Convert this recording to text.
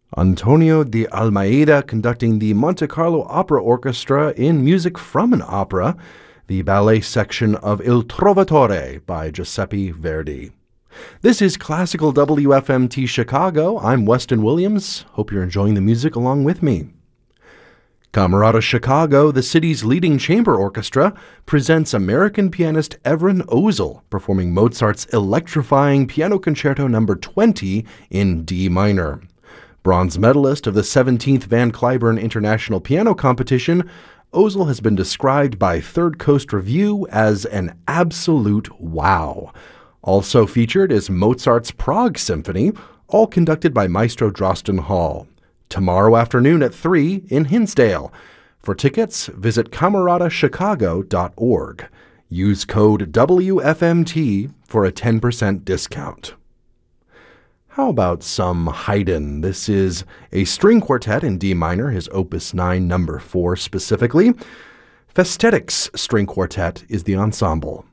Antonio de Almeida conducting the Monte Carlo Opera Orchestra in music from an opera, the ballet section of Il Trovatore by Giuseppe Verdi. This is Classical WFMT Chicago. I'm Weston Williams. Hope you're enjoying the music along with me. Camerata Chicago, the city's leading chamber orchestra, presents American pianist Evren Ozel performing Mozart's electrifying Piano Concerto No. 20 in D minor. Bronze medalist of the 17th Van Cliburn International Piano Competition, Ozel has been described by Third Coast Review as an absolute wow. Also featured is Mozart's Prague Symphony, all conducted by Maestro Drosten Hall. Tomorrow afternoon at 3 in Hinsdale. For tickets, visit cameratachicago.org. Use code WFMT for a 10% discount. How about some Haydn? This is a string quartet in D minor, his Opus 9 No. 4 specifically. Festetics String Quartet is the ensemble.